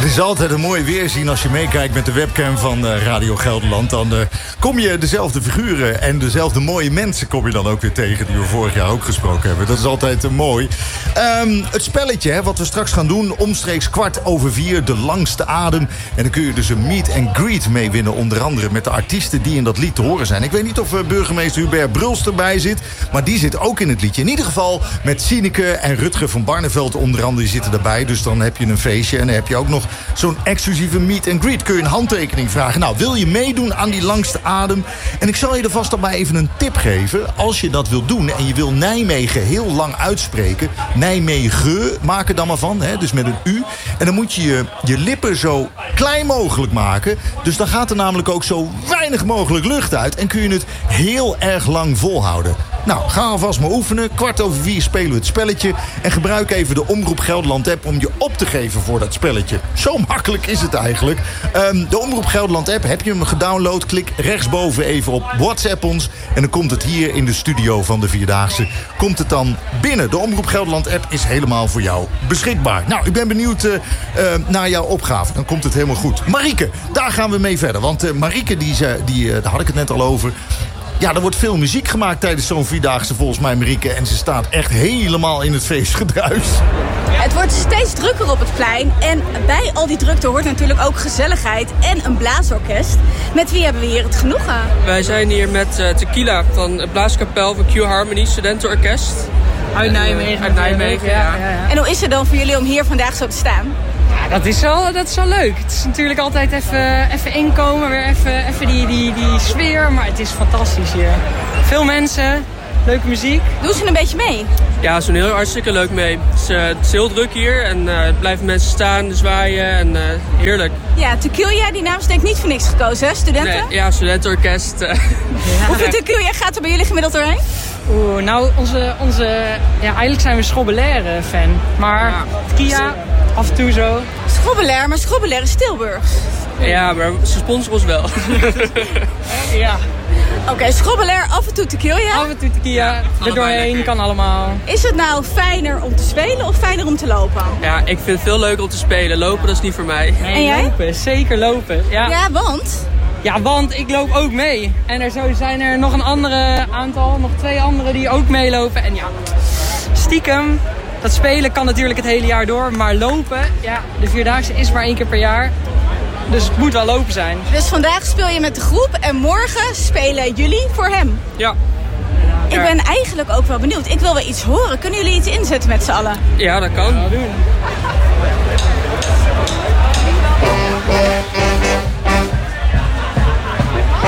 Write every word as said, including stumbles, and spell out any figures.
Het is altijd een mooi weerzien als je meekijkt met de webcam van uh, Radio Gelderland. Dan uh, kom je dezelfde figuren en dezelfde mooie mensen kom je dan ook weer tegen die we vorig jaar ook gesproken hebben. Dat is altijd uh, mooi. Um, het spelletje hè, wat we straks gaan doen, omstreeks kwart over vier, de langste adem. En dan kun je dus een meet and greet mee winnen, onder andere met de artiesten die in dat lied te horen zijn. Ik weet niet of uh, burgemeester Hubert Bruls erbij zit, maar die zit ook in het liedje. In ieder geval met Sineke en Rutger van Barneveld onder andere, die zitten erbij. Dus dan heb je een feestje en dan heb je ook nog zo'n exclusieve meet and greet. Kun je een handtekening vragen. Nou, wil je meedoen aan die langste adem? En ik zal je er vast al maar even een tip geven. Als je dat wilt doen en je wil Nijmegen heel lang uitspreken. Nijmegen, maak er dan maar van. Hè? Dus met een U. En dan moet je, je je lippen zo klein mogelijk maken. Dus dan gaat er namelijk ook zo weinig mogelijk lucht uit. En kun je het heel erg lang volhouden. Nou, ga alvast maar oefenen. Kwart over vier spelen we het spelletje. En gebruik even de Omroep Gelderland app om je op te geven voor dat spelletje. Zo makkelijk is het eigenlijk. Um, de Omroep Gelderland app, heb je hem gedownload? Klik rechtsboven even op WhatsApp ons. En dan komt het hier in de studio van de Vierdaagse. Komt het dan binnen. De Omroep Gelderland app is helemaal voor jou beschikbaar. Nou, ik ben benieuwd uh, uh, naar jouw opgave. Dan komt het helemaal goed. Marieke, daar gaan we mee verder. Want uh, Marieke, die, die, uh, daar had ik het net al over. Ja, er wordt veel muziek gemaakt tijdens zo'n Vierdaagse volgens mij, Marieke. En ze staat echt helemaal in het feestgedruis. Het wordt steeds drukker op het plein. En bij al die drukte hoort natuurlijk ook gezelligheid en een blaasorkest. Met wie hebben we hier het genoegen? Wij zijn hier met uh, Tequila van het blaaskapel van Q Harmony, studentenorkest. Uit Nijmegen. Uit Nijmegen, ja. Ja, ja, ja. En hoe is het dan voor jullie om hier vandaag zo te staan? Ja, dat is wel, dat is wel leuk. Het is natuurlijk altijd even, even inkomen, weer even, even die, die, die sfeer. Maar het is fantastisch hier. Veel mensen, leuke muziek. Doen ze een beetje mee? Ja, ze doen heel hartstikke leuk mee. Het is, uh, het is heel druk hier en uh, er blijven mensen staan, zwaaien en uh, heerlijk. Ja, Tequila, die naam is denk ik niet voor niks gekozen, hè? Studenten? Nee, ja, studentenorkest. Uh. Ja. Hoeveel Tequila gaat er bij jullie gemiddeld doorheen? Oeh, nou, onze, onze, ja, eigenlijk zijn we Schrobbelaire fan. Maar ja, Tequila, af en toe zo. Schrobbelaire, maar Schrobbelaire is Tilburgs. Ja, maar ze sponsoren ons wel. Ja. Oké, okay, Schrobbelaire, af en toe Tequila. Af en toe Tequila, er doorheen, kan allemaal. Is het nou fijner om te spelen of fijner om te lopen? Ja, ik vind het veel leuker om te spelen. Lopen, dat is niet voor mij. Nee, en jij? Lopen, zeker lopen. Ja, ja want? Ja, want ik loop ook mee. En er zo zijn er nog een andere aantal, nog twee anderen die ook meelopen. En ja, stiekem, dat spelen kan natuurlijk het hele jaar door. Maar lopen, ja, de Vierdaagse is maar één keer per jaar. Dus het moet wel lopen zijn. Dus vandaag speel je met de groep en morgen spelen jullie voor hem? Ja. Ik ben eigenlijk ook wel benieuwd. Ik wil wel iets horen. Kunnen jullie iets inzetten met z'n allen? Ja, dat kan. Ja, doen.